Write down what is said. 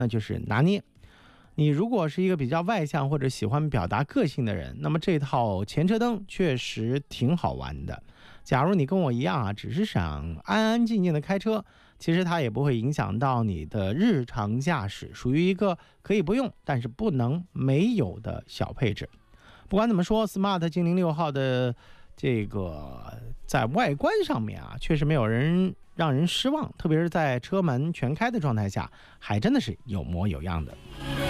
那就是拿捏。你如果是一个比较外向或者喜欢表达个性的人，那么这套前车灯确实挺好玩的。假如你跟我一样啊，只是想安安静静的开车，其实它也不会影响到你的日常驾驶，属于一个可以不用但是不能没有的小配置。不管怎么说 ，Smart 精灵6号的这个在外观上面啊，确实没有让人失望，特别是在车门全开的状态下，还真的是有模有样的。